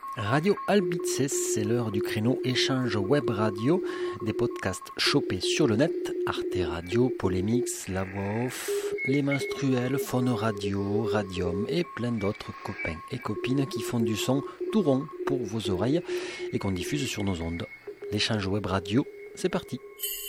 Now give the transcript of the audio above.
Radio Albices, c'est l'heure du créneau échange web radio, des podcasts chopés sur le net, Arte Radio, Polémix, La Voix Off, Les Menstruels, Faune Radio, Radium et plein d'autres copains et copines qui font du son tout rond pour vos oreilles et qu'on diffuse sur nos ondes. L'échange web radio, c'est parti.